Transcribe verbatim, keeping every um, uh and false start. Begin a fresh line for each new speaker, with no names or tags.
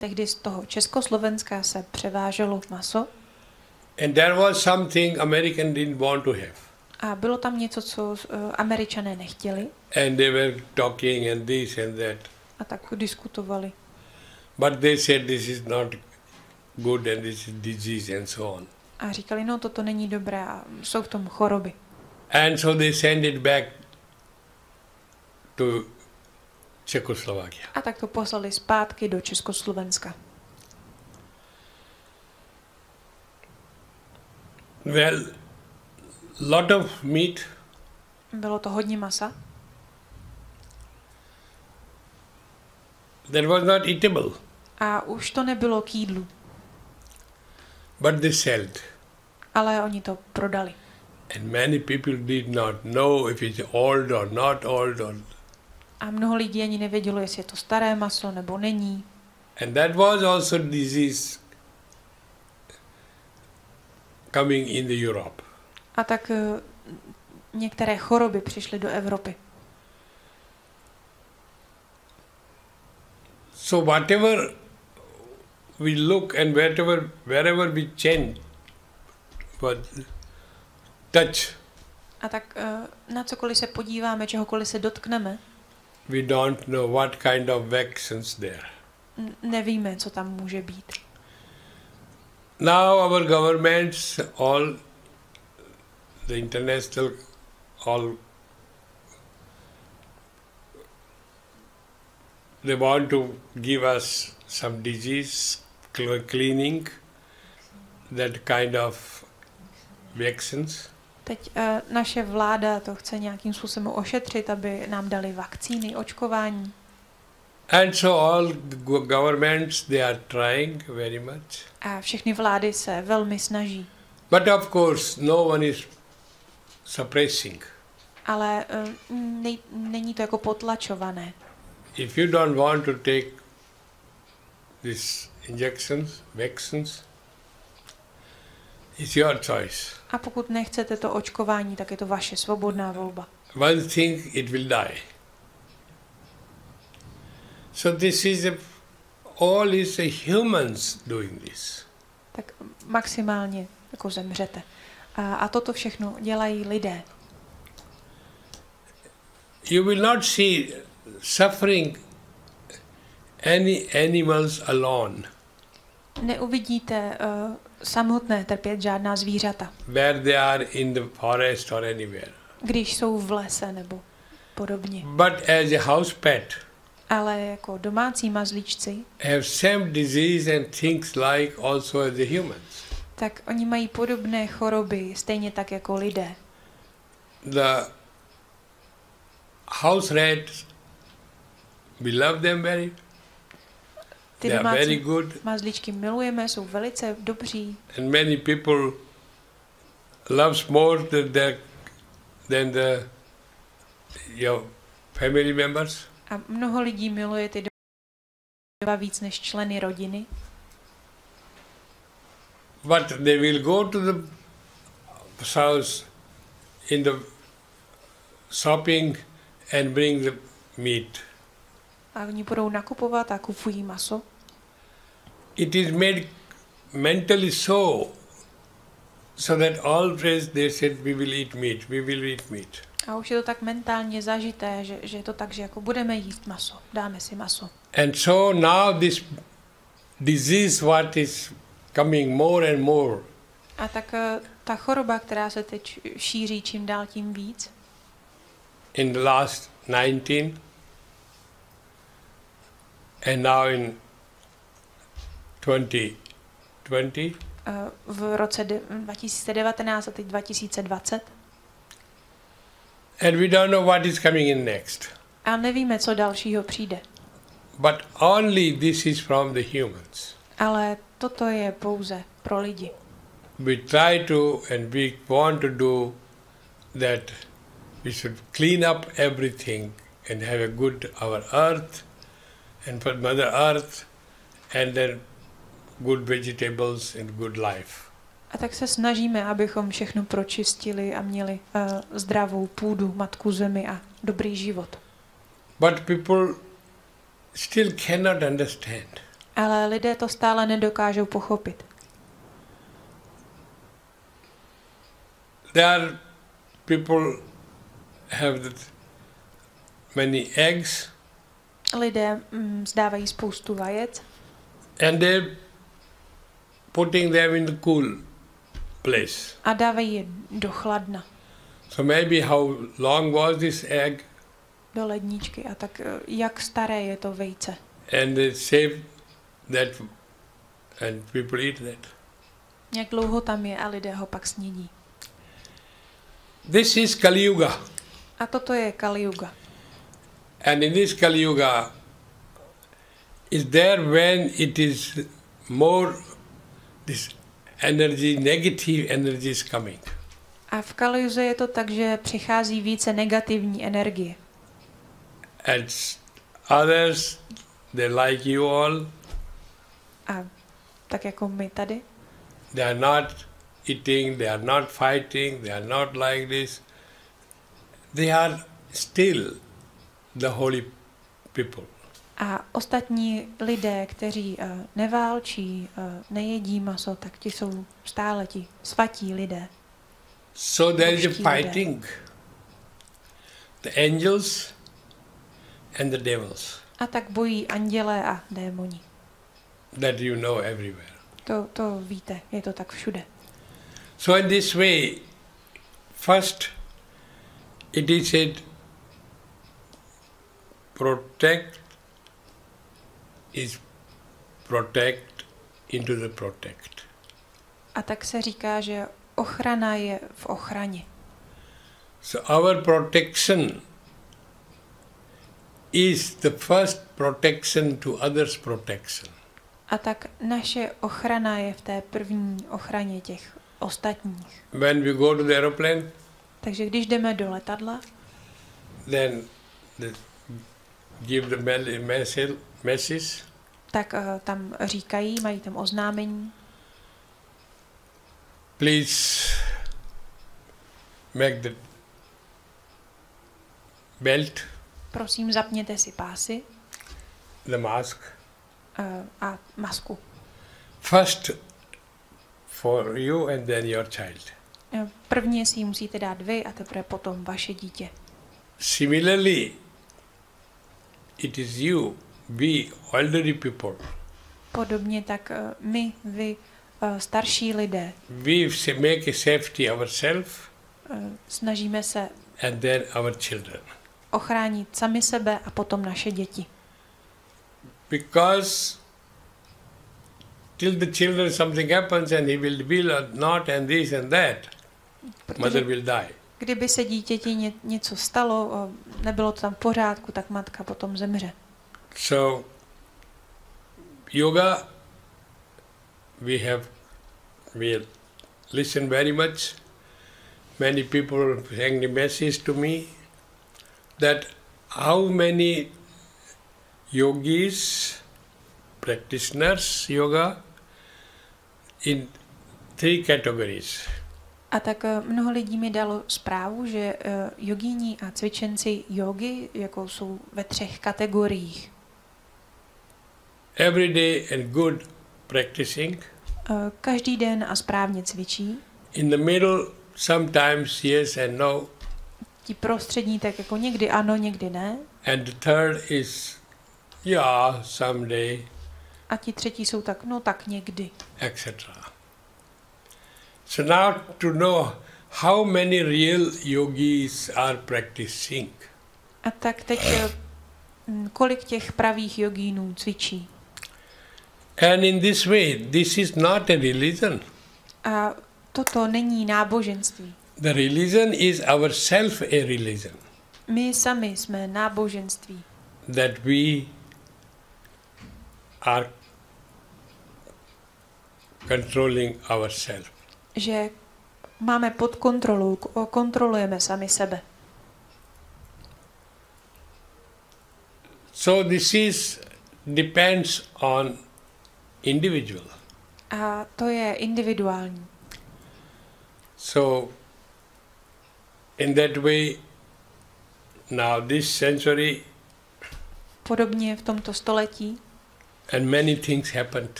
Tehdy z toho Československa se převáželo maso.
And there was something American didn't want to have.
A bylo tam něco, co uh, Američané nechtěli.
And they were talking and this and that.
A tak diskutovali.
But they said this is not good and this is disease and so on.
A říkali, no toto není dobré a jsou v tom choroby.
And so they sent it back to Czechoslovakia.
A tak to poslali zpátky do Československa.
Well, lot of meat.
Bylo to hodně masa.
That was not eatable.
A už to nebylo k jídlu.
But they sold.
Ale oni to prodali.
And many people did not know if it's old or not old. Or
A mnoho lidí ani nevědělo, jestli je to staré maso nebo není.
and that was also disease coming in the Europe.
A tak uh, některé choroby přišly do Evropy.
So whatever we look and wherever wherever we change, but touch,
A tak uh, na cokoliv se podíváme, čehokoliv se dotkneme,
we don't know what kind of vaccines there.
n- nevíme, co tam může být.
Now our governments, all the international, all they want to give us some disease cl- cleaning, that kind of vaccines.
Teď uh, naše vláda to chce nějakým způsobem ošetřit, aby nám dali vakcíny, očkování.
And so all the go- governments, they are trying very much.
A všechny vlády se velmi snaží.
But of course, no one is suppressing.
Ale uh, nej, není to jako potlačované.
If you don't want to take these injections, vaccines, it's your choice.
A pokud nechcete to očkování, tak je to vaše svobodná volba.
One thing, it will die. So this is a, all is a humans doing this.
Tak maximálně jako zemřete. A, a toto všechno dělají lidé.
You will not see suffering any animals alone,
Neuvidíte uh, samotné trpět žádná zvířata,
where they are in the forest or anywhere.
když jsou v lese nebo podobně.
But as a house pet,
Ale jako domácí mazlíčci,
have same disease and things like also as the humans.
tak oni mají podobné choroby, stejně tak jako lidé.
The house rats, we love them very.
Ty
They are very
domácí
good,
mazlíčky milujeme, jsou velice dobří.
and many people loves more the, the, than the your family members.
A mnoho lidí miluje ty doba víc než členy rodiny.
But they will go to the house in the shopping and bring the meat.
A oni budou nakupovat a kupují maso.
It is made mentally so, so that always they said we will eat meat, we will eat meat.
A už je to tak mentálně zažité, že, že je to tak, že jako budeme jíst maso, dáme si maso.
And so now this disease what is coming more and more,
A tak eh, ta choroba, která se teď šíří čím dál tím víc,
in the last nineteen and now in twenty twenty,
eh, v roce de- dva tisíce devatenáct a teď dva tisíce dvacet.
and we don't know what is coming in next.
A nevíme, co dalšího přijde.
But only this is from the humans.
Ale toto je pouze pro lidi.
We try to and we want to do that we should clean up everything and have a good our earth and for Mother Earth and then good vegetables and good life.
A tak se snažíme, abychom všechno pročistili a měli uh, zdravou půdu, matku zemi a dobrý život.
But people still cannot understand.
Ale lidé to stále nedokážou pochopit.
There are people have that many eggs
Lidé mm, zdávají spoustu vajec
and they're putting them in the cool place.
a dávají je do chladna,
So maybe how long was this egg?
do ledničky. A tak eh, jak staré je to vejce?
And they save that and people eat that.
Jak dlouho tam je a lidé ho pak snědí.
This is Kali Yuga.
A toto je Kali Yuga.
And in this Kali Yuga is there when it is more this energy, negative energy is coming.
A v Kali Yuze je to tak, že přichází více negativní energie.
And s- others, they like you all,
A tak jako my tady.
they are not eating, they are not fighting, they are not like this. They are still the holy people.
A ostatní lidé, kteří uh, neválčí, uh, nejedí maso, tak ti jsou stále ti svatí lidé.
So there is a
Božští lidé.
fighting. The angels and the devils
A tak bojí andělé a démoni.
that you know everywhere.
To, to víte, je to tak všude.
So in this way, first it is said, protect is protect into the protect.
A tak se říká, že ochrana je v ochraně.
So our protection is the first protection to others' protection.
A tak naše ochrana je v té první ochraně těch ostatních.
When we go to the aeroplane,
Takže když jdeme do letadla,
then the, give the mel- message, message
tak uh, tam říkají, mají tam oznámení,
please make the belt,
prosím zapněte si pásy
the mask,
uh, a masku.
first for you and then your child.
Uh, Prvně si ji musíte dát vy a teprve potom vaše dítě.
Similarly, it is you, we, elderly people.
Podobně tak uh, my, vy, uh, starší lidé,
We sa- make a safety ourselves
uh, snažíme se
and then our children.
ochránit sami sebe a potom naše děti.
Because till the children something happens and he will be not and this and that, mother
Protože
will die.
kdyby se dítěti ně, něco stalo, uh, nebylo to tam v pořádku, tak matka potom zemře.
So, yoga, we have, we listen very much. Many people send the message to me that how many yogis, practitioners yoga, in three categories.
A tak uh, mnoho lidí mi dalo zprávu, že uh, jogíni a cvičenci jogy jako jsou ve třech kategoriích.
Every day and good practicing.
Uh, každý den a správně cvičí.
In the middle, sometimes yes and no.
Ti prostřední tak jako někdy ano, někdy ne.
And the third is, yeah, someday,
A ti třetí jsou tak, no tak někdy.
et cetera. So now to know how many real yogis are practicing.
A tak teď uh, m, kolik těch pravých jogínů cvičí.
And in this way, this is not a religion.
A toto není náboženství.
The religion is ourself a religion.
My sami jsme náboženství.
That we are controlling ourselves.
Že máme pod kontrolou, k- kontrolujeme sami sebe.
So this is depends on individual.
A to je individuální.
So in that way, now this century,
Podobně v tomto století
and many things happened.